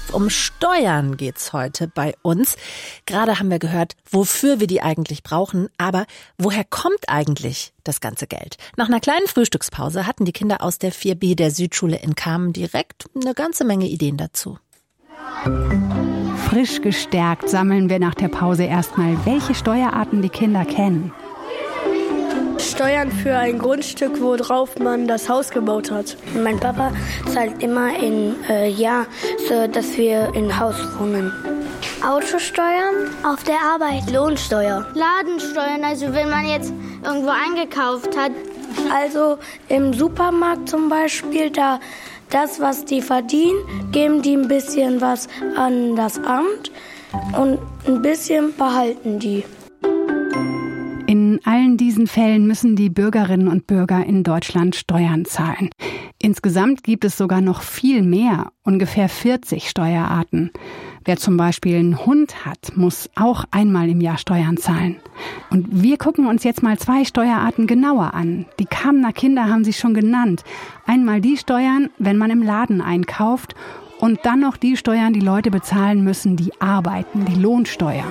Um Steuern geht's heute bei uns. Gerade haben wir gehört, wofür wir die eigentlich brauchen. Aber woher kommt eigentlich das ganze Geld? Nach einer kleinen Frühstückspause hatten die Kinder aus der 4b der Südschule in Kamen direkt eine ganze Menge Ideen dazu. Frisch gestärkt sammeln wir nach der Pause erstmal, welche Steuerarten die Kinder kennen. Steuern für ein Grundstück, worauf man das Haus gebaut hat. Mein Papa zahlt immer in Jahr, so dass wir im Haus wohnen. Autosteuern auf der Arbeit. Lohnsteuer. Ladensteuern, also wenn man jetzt irgendwo eingekauft hat. Also im Supermarkt zum Beispiel, da das, was die verdienen, geben die ein bisschen was an das Amt und ein bisschen behalten die. In allen diesen Fällen müssen die Bürgerinnen und Bürger in Deutschland Steuern zahlen. Insgesamt gibt es sogar noch viel mehr, ungefähr 40 Steuerarten. Wer zum Beispiel einen Hund hat, muss auch einmal im Jahr Steuern zahlen. Und wir gucken uns jetzt mal 2 Steuerarten genauer an. Die Kamener Kinder haben sie schon genannt. Einmal die Steuern, wenn man im Laden einkauft, und dann noch die Steuern, die Leute bezahlen müssen, die arbeiten, die Lohnsteuer.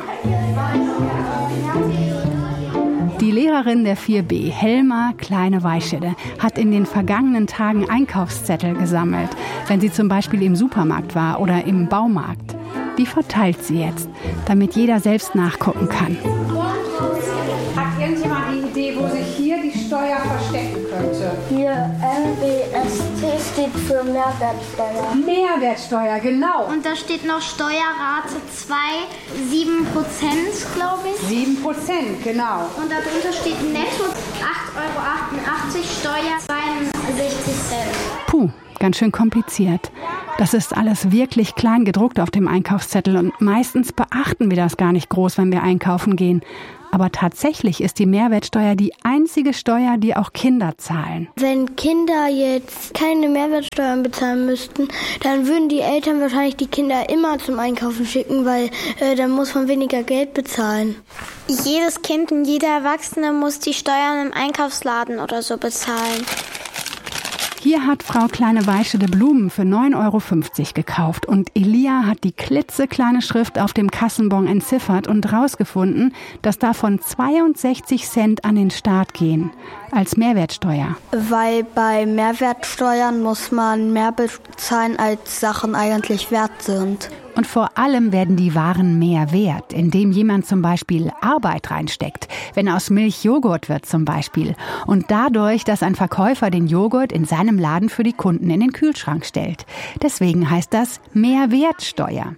Die Lehrerin der 4b, Helma Kleine-Weischede, hat in den vergangenen Tagen Einkaufszettel gesammelt, wenn sie zum Beispiel im Supermarkt war oder im Baumarkt. Die verteilt sie jetzt, damit jeder selbst nachgucken kann. Hat irgendjemand die Idee, wo sich hier die Steuer verstecken könnte? Hier MBST steht für Mehrwertsteuer. Mehrwertsteuer, genau. Und da steht noch Steuerrate 2, 7%, glaube ich. 7%, genau. Und darunter steht netto 8,88 €, Steuer 62 Cent. Puh, ganz schön kompliziert. Das ist alles wirklich klein gedruckt auf dem Einkaufszettel und meistens beachten wir das gar nicht groß, wenn wir einkaufen gehen. Aber tatsächlich ist die Mehrwertsteuer die einzige Steuer, die auch Kinder zahlen. Wenn Kinder jetzt keine Mehrwertsteuern bezahlen müssten, dann würden die Eltern wahrscheinlich die Kinder immer zum Einkaufen schicken, weil dann muss man weniger Geld bezahlen. Jedes Kind und jeder Erwachsene muss die Steuern im Einkaufsladen oder so bezahlen. Hier hat Frau Kleine-Weischede Blumen für 9,50 € gekauft und Elia hat die klitzekleine Schrift auf dem Kassenbon entziffert und rausgefunden, dass davon 62 Cent an den Staat gehen, als Mehrwertsteuer. Weil bei Mehrwertsteuern muss man mehr bezahlen, als Sachen eigentlich wert sind. Und vor allem werden die Waren mehr wert, indem jemand zum Beispiel Arbeit reinsteckt, wenn aus Milch Joghurt wird zum Beispiel. Und dadurch, dass ein Verkäufer den Joghurt in seinem Laden für die Kunden in den Kühlschrank stellt. Deswegen heißt das Mehrwertsteuer.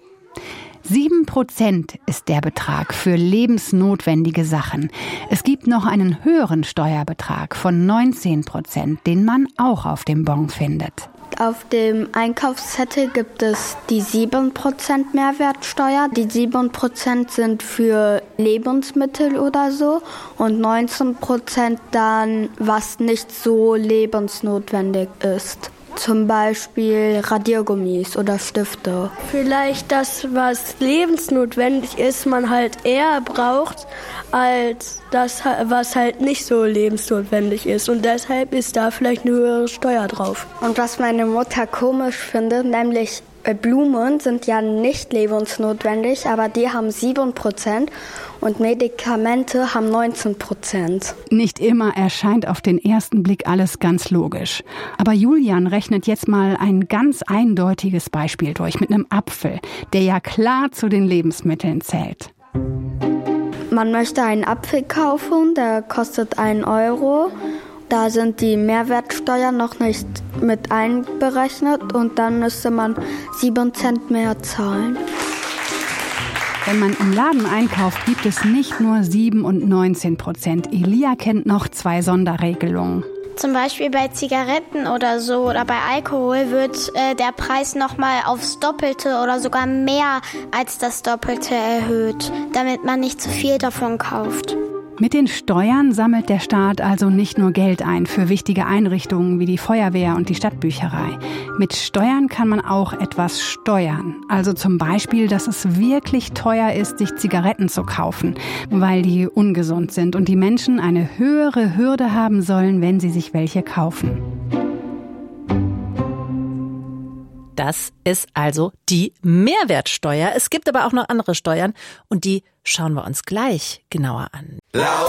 7% ist der Betrag für lebensnotwendige Sachen. Es gibt noch einen höheren Steuerbetrag von 19%, den man auch auf dem Bon findet. Auf dem Einkaufszettel gibt es die 7% Mehrwertsteuer. Die 7% sind für Lebensmittel oder so und 19% dann, was nicht so lebensnotwendig ist. Zum Beispiel Radiergummis oder Stifte. Vielleicht das, was lebensnotwendig ist, man halt eher braucht, als das, was halt nicht so lebensnotwendig ist. Und deshalb ist da vielleicht eine höhere Steuer drauf. Und was meine Mutter komisch findet, nämlich Blumen sind ja nicht lebensnotwendig, aber die haben 7% und Medikamente haben 19%. Nicht immer erscheint auf den ersten Blick alles ganz logisch. Aber Julian rechnet jetzt mal ein ganz eindeutiges Beispiel durch mit einem Apfel, der ja klar zu den Lebensmitteln zählt. Man möchte einen Apfel kaufen, der kostet 1 €. Da sind die Mehrwertsteuern noch nicht mit einberechnet und dann müsste man 7 Cent mehr zahlen. Wenn man im Laden einkauft, gibt es nicht nur 7 und 19%. Elia kennt noch 2 Sonderregelungen. Zum Beispiel bei Zigaretten oder so oder bei Alkohol wird der Preis nochmal aufs Doppelte oder sogar mehr als das Doppelte erhöht, damit man nicht zu viel davon kauft. Mit den Steuern sammelt der Staat also nicht nur Geld ein für wichtige Einrichtungen wie die Feuerwehr und die Stadtbücherei. Mit Steuern kann man auch etwas steuern. Also zum Beispiel, dass es wirklich teuer ist, sich Zigaretten zu kaufen, weil die ungesund sind und die Menschen eine höhere Hürde haben sollen, wenn sie sich welche kaufen. Das ist also die Mehrwertsteuer. Es gibt aber auch noch andere Steuern und die schauen wir uns gleich genauer an.